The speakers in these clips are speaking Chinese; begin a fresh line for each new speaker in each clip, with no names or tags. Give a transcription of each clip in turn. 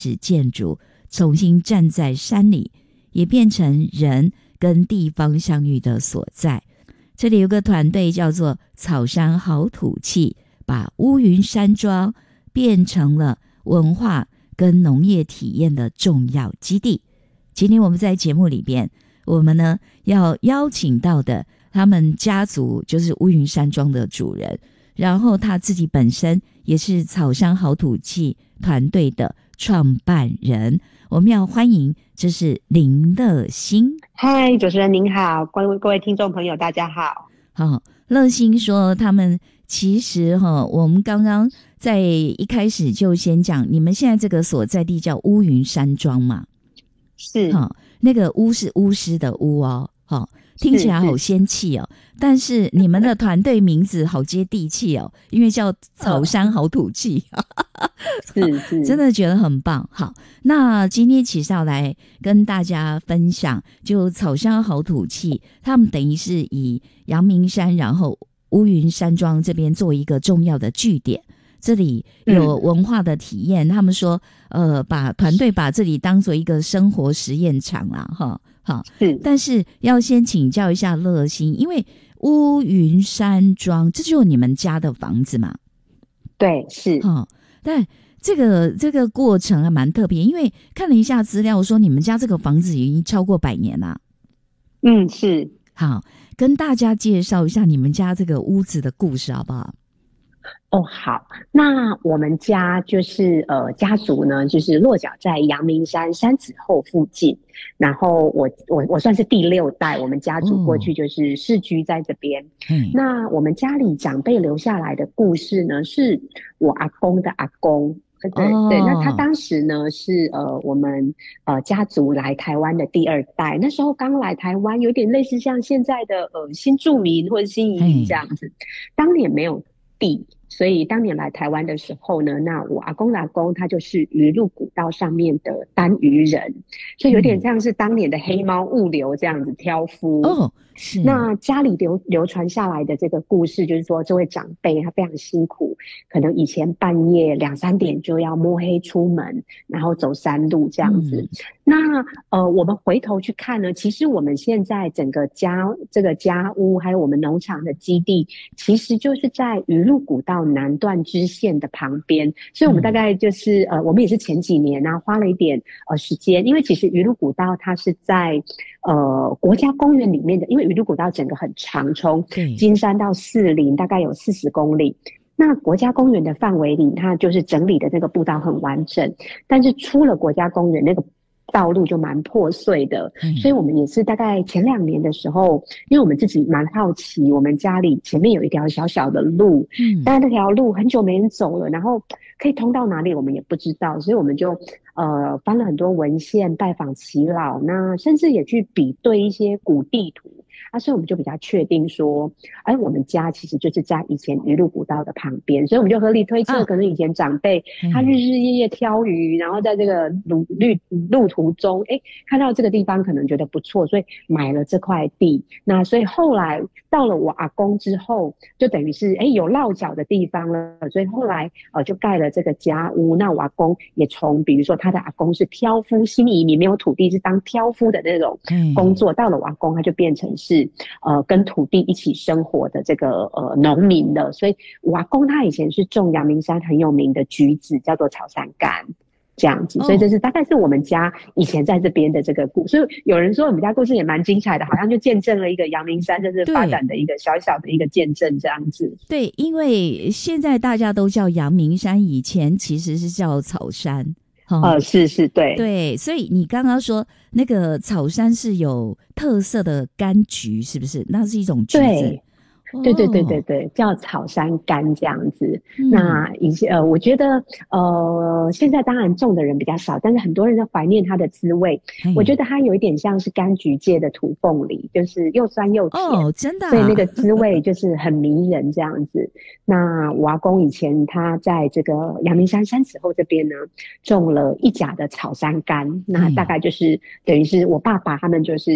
使建筑重新站在山里，也变成人跟地方相遇的所在。这里有个团队叫做草山好土气，把乌云山庄变成了文化跟农业体验的重要基地。今天我们在节目里边，我们呢要邀请到的他们家族就是乌云山庄的主人，然后他自己本身也是草山好土气团队的创办人。我们要欢迎，这是林乐馨。
嗨，主持人您好，各位听众朋友大家好。
好，乐馨说他们其实我们刚刚在一开始就先讲，你们现在这个所在地叫乌云山庄嘛？
是。
那个巫是巫师的巫哦，听起来好仙气哦，但是你们的团队名字好接地气哦，因为叫草山好土气
是
真的觉得很棒。好，那今天其实要来跟大家分享，就草山好土气他们等于是以阳明山然后乌云山庄这边作为一个重要的据点，这里有文化的体验，他们说把团队把这里当做一个生活实验场啦好，但是要先请教一下乐馨，因为乌云山庄这就是你们家的房子嘛？
对，是。
但这个过程还蛮特别，因为看了一下资料说你们家这个房子已经超过100年啦。
是。
好，跟大家介绍一下你们家这个屋子的故事好不好？
好，那我们家就是家族呢，就是落脚在阳明山山子后附近，然后我算是第6代，我们家族过去就是世居在这边。那我们家里长辈留下来的故事呢，是我阿公的阿公。对，那他当时呢是我们家族来台湾的第2代，那时候刚来台湾，有点类似像现在的新住民或者新移民这样子，当年没有地。所以当年来台湾的时候呢，那我阿公的阿公他就是鱼路古道上面的单渔人，所以有点像是当年的黑猫物流这样子挑夫。
是。
那家里流传下来的这个故事就是说，这位长辈他非常辛苦，可能以前半夜2、3点就要摸黑出门，然后走山路这样子。那我们回头去看呢，其实我们现在整个这个家屋还有我们农场的基地，其实就是在鱼路古道南段支线的旁边，所以我们大概就是我们也是前几年啊花了一点时间，因为其实鱼路古道它是在国家公园里面的，因为鱼路古道整个很长，从金山到士林大概有40公里。那国家公园的范围里，它就是整理的那个步道很完整，但是出了国家公园那个道路就蛮破碎的，所以我们也是大概前2年的时候，因为我们自己蛮好奇，我们家里前面有一条小小的路，但是那条路很久没人走了，然后可以通到哪里我们也不知道，所以我们就翻了很多文献，拜访耆老，那甚至也去比对一些古地图。所以我们就比较确定说，我们家其实就是在以前鱼路古道的旁边，所以我们就合理推测，可能以前长辈他日日夜夜挑鱼，然后在这个路途中，看到这个地方可能觉得不错，所以买了这块地。那所以后来到了我阿公之后，就等于是有落脚的地方了，所以后来就盖了这个家屋。那我阿公也从比如说他的阿公是挑夫，新移民没有土地是当挑夫的那种工作，到了我阿公他就变成是跟土地一起生活的这个农民了。所以我阿公他以前是种阳明山很有名的橘子，叫做草山柑这样子，所以这是大概是我们家以前在这边的这个故事。所以有人说我们家故事也蛮精彩的，好像就见证了一个阳明山就是发展的一个小小的一个见证这样子。
对，因为现在大家都叫阳明山，以前其实是叫草山。
是，对
对，所以你刚刚说那个草山是有特色的柑橘，是不是？那是一种橘子。
对，叫草山柑这样子。那我觉得现在当然种的人比较少，但是很多人在怀念它的滋味。我觉得它有一点像是柑橘界的土凤梨，就是又酸又甜。
真的。
所以那个滋味就是很迷人这样子。那我阿公以前他在这个阳明山山子后这边呢，种了1甲的草山柑，那大概就是等于是我爸爸他们就是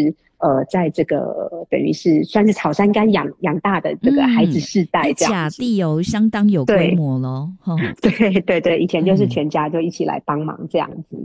在这个等于是算是草山干养大的这个孩子世代这样子。
甲地相当有规模咯。
对对对，以前就是全家就一起来帮忙这样子。